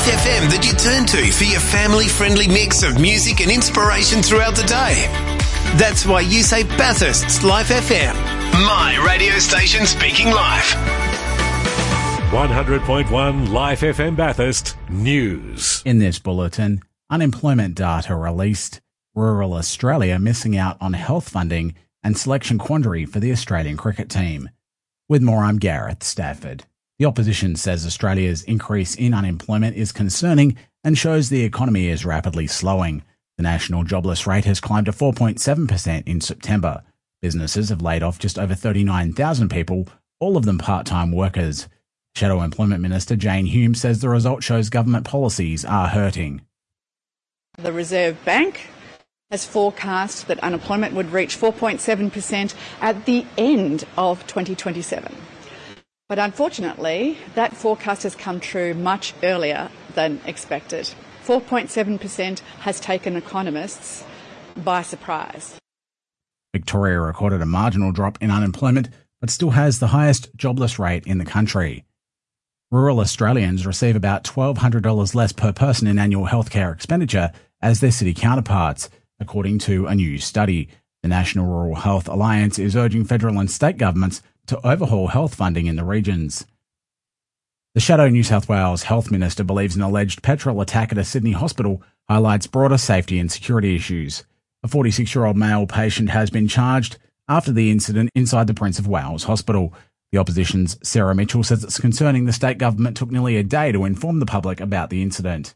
FM that you turn to for your family-friendly mix of music and inspiration throughout the day. That's why you say Bathurst's Life FM. My radio station speaking live. 100.1 Life FM Bathurst News. In this bulletin, unemployment data released, rural Australia missing out on health funding and selection quandary for the Australian cricket team. With more, I'm Gareth Stafford. The opposition says Australia's increase in unemployment is concerning and shows the economy is rapidly slowing. The national jobless rate has climbed to 4.7% in September. Businesses have laid off just over 39,000 people, all of them part-time workers. Shadow Employment Minister Jane Hume says the result shows government policies are hurting. The Reserve Bank has forecast that unemployment would reach 4.7% at the end of 2027. But unfortunately, that forecast has come true much earlier than expected. 4.7% has taken economists by surprise. Victoria recorded a marginal drop in unemployment, but still has the highest jobless rate in the country. Rural Australians receive about $1,200 less per person in annual healthcare expenditure as their city counterparts, according to a new study. The National Rural Health Alliance is urging federal and state governments to overhaul health funding in the regions. The Shadow New South Wales Health Minister believes an alleged petrol attack at a Sydney hospital highlights broader safety and security issues. A 46-year-old male patient has been charged after the incident inside the Prince of Wales Hospital. The opposition's Sarah Mitchell says it's concerning the state government took nearly a day to inform the public about the incident.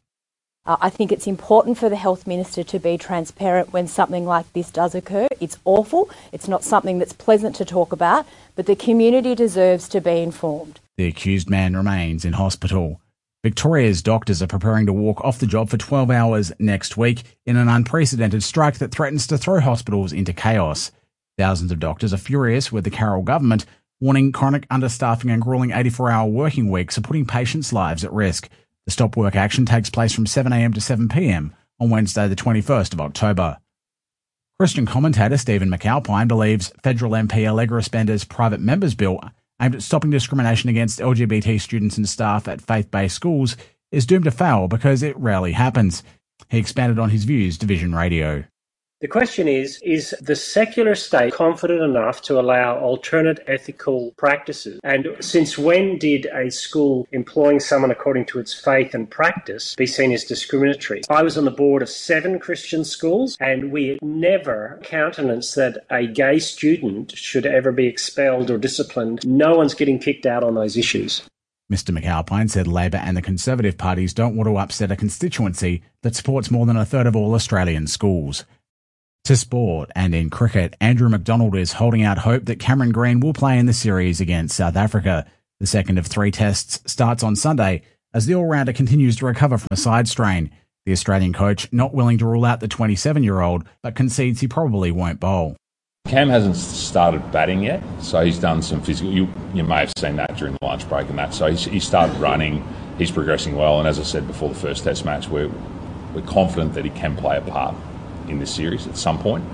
I think it's important for the Health Minister to be transparent when something like this does occur. It's awful. It's not something that's pleasant to talk about, but the community deserves to be informed. The accused man remains in hospital. Victoria's doctors are preparing to walk off the job for 12 hours next week in an unprecedented strike that threatens to throw hospitals into chaos. Thousands of doctors are furious with the Carroll government, warning chronic understaffing and grueling 84-hour working weeks are putting patients' lives at risk. The stop work action takes place from 7 a.m. to 7 p.m. on Wednesday the 21st of October. Christian commentator Stephen McAlpine believes federal MP Allegra Spender's private members bill aimed at stopping discrimination against LGBT students and staff at faith-based schools is doomed to fail because it rarely happens. He expanded on his views to Vision Radio. The question is the secular state confident enough to allow alternate ethical practices? And since when did a school employing someone according to its faith and practice be seen as discriminatory? I was on the board of 7 Christian schools, and we never countenanced that a gay student should ever be expelled or disciplined. No one's getting kicked out on those issues. Mr McAlpine said Labor and the Conservative parties don't want to upset a constituency that supports more than a third of all Australian schools. To sport, and in cricket, Andrew McDonald is holding out hope that Cameron Green will play in the series against South Africa. The second of 3 tests starts on Sunday as the all-rounder continues to recover from a side strain. The Australian coach not willing to rule out the 27-year-old, but concedes he probably won't bowl. Cam hasn't started batting yet, so he's done some physical. You may have seen that during the lunch break and that. So he started running. He's progressing well, and as I said before the first test match, we're confident that he can play a part in this series at some point.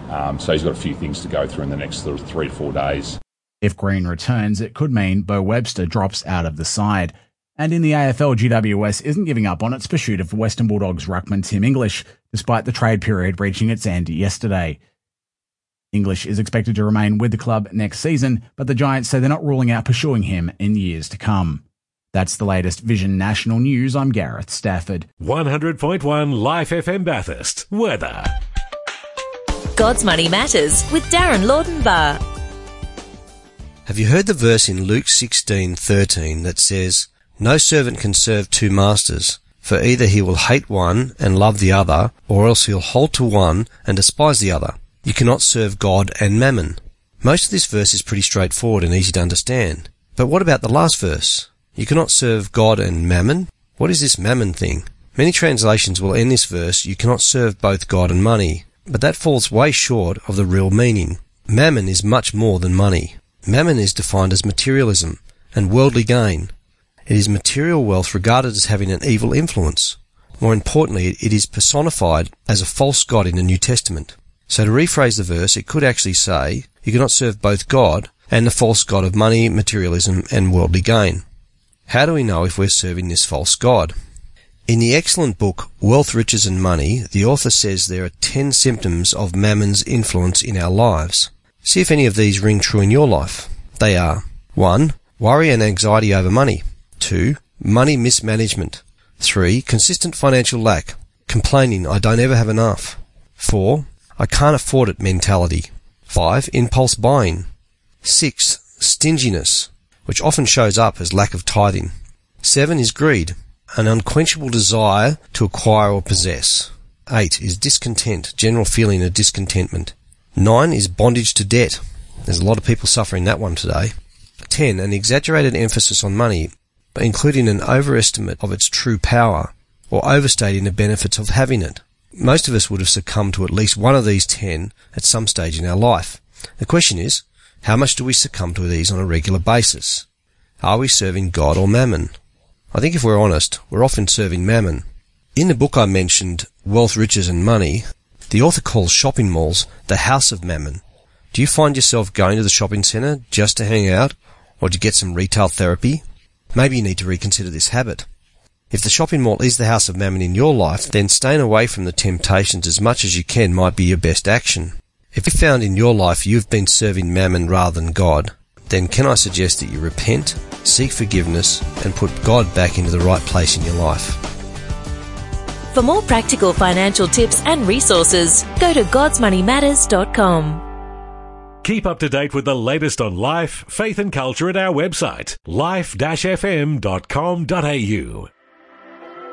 So he's got a few things to go through in the next 3 to 4 days. If Green returns, it could mean Bo Webster drops out of the side. And in the AFL, GWS isn't giving up on its pursuit of Western Bulldogs ruckman Tim English, despite the trade period reaching its end yesterday. English is expected to remain with the club next season, but the Giants say they're not ruling out pursuing him in years to come. That's the latest Vision National News. I'm Gareth Stafford. 100.1 Life FM Bathurst. Weather. God's Money Matters with Darren Laudenbar. Have you heard the verse in Luke 16:13 that says, "No servant can serve 2 masters, for either he will hate one and love the other, or else he'll hold to one and despise the other. You cannot serve God and mammon." Most of this verse is pretty straightforward and easy to understand. But what about the last verse? You cannot serve God and mammon? What is this mammon thing? Many translations will end this verse, you cannot serve both God and money, but that falls way short of the real meaning. Mammon is much more than money. Mammon is defined as materialism and worldly gain. It is material wealth regarded as having an evil influence. More importantly, it is personified as a false god in the New Testament. So to rephrase the verse, it could actually say, you cannot serve both God and the false god of money, materialism and worldly gain. How do we know if we're serving this false god? In the excellent book Wealth, Riches and Money, the author says there are 10 symptoms of mammon's influence in our lives. See if any of these ring true in your life. They are: 1. Worry and anxiety over money. 2. Money mismanagement. 3. Consistent financial lack. Complaining, I don't ever have enough. 4. I can't afford it mentality. 5. Impulse buying. 6. Stinginess, which often shows up as lack of tithing. 7 is greed, an unquenchable desire to acquire or possess. 8 is discontent, general feeling of discontentment. 9 is bondage to debt. There's a lot of people suffering that one today. 10, an exaggerated emphasis on money, including an overestimate of its true power, or overstating the benefits of having it. Most of us would have succumbed to at least one of these 10 at some stage in our life. The question is, how much do we succumb to these on a regular basis? Are we serving God or mammon? I think if we're honest, we're often serving mammon. In the book I mentioned, Wealth, Riches and Money, the author calls shopping malls the house of mammon. Do you find yourself going to the shopping centre just to hang out or to get some retail therapy? Maybe you need to reconsider this habit. If the shopping mall is the house of mammon in your life, then staying away from the temptations as much as you can might be your best action. If you found in your life you've been serving mammon rather than God, then can I suggest that you repent, seek forgiveness, and put God back into the right place in your life. For more practical financial tips and resources, go to godsmoneymatters.com. Keep up to date with the latest on life, faith and culture at our website, life-fm.com.au.